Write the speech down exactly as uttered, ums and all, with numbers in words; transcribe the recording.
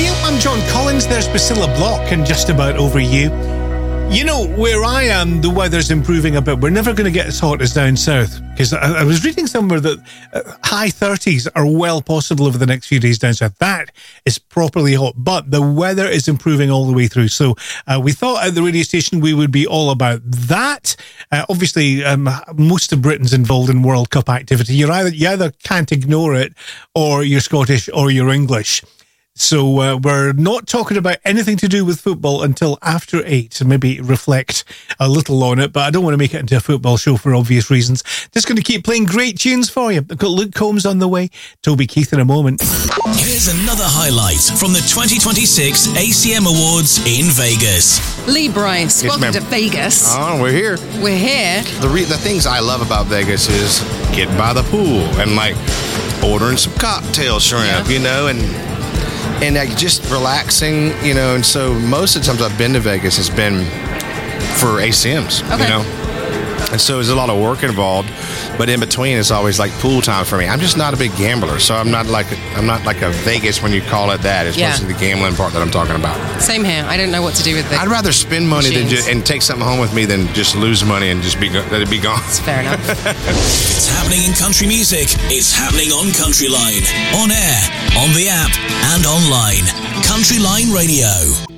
you? I'm John Collins. There's Priscilla Block and Just About Over You. You know, where I am, the weather's improving a bit. We're never going to get as hot as down south, because I, I was reading somewhere that uh, high thirties are well possible over the next few days down south. That is properly hot, but the weather is improving all the way through. So uh, we thought at the radio station we would be all about that. Uh, obviously, um, most of Britain's involved in World Cup activity. You're either, you either can't ignore it, or you're Scottish, or you're English. So uh, we're not talking about anything to do with football until after eight, and maybe reflect a little on it, but I don't want to make it into a football show for obvious reasons. Just going to keep playing great tunes for you. I've got Luke Combs on the way, Toby Keith in a moment. Here's another highlight from the twenty twenty-six A C M Awards in Vegas. Lee Bryce, Yes, welcome ma'am. to Vegas. Oh, we're here. We're here. The re- the things I love about Vegas is getting by the pool and like ordering some cocktail shrimp, Yeah. you know, and and like just relaxing, you know. And so most of the times I've been to Vegas has been for A C Ms, Okay. you know. And so there's a lot of work involved, but in between it's always like pool time for me. I'm just not a big gambler, so I'm not like I'm not like a Vegas when you call it that. It's Yeah. mostly the gambling part that I'm talking about. Same here. I don't know what to do with the I'd rather spend money than machines. just, and take something home with me than just lose money and just be go- let it be gone. Fair enough. It's happening in country music. It's happening on Country Line. On air, on the app, and online. Country Line Radio.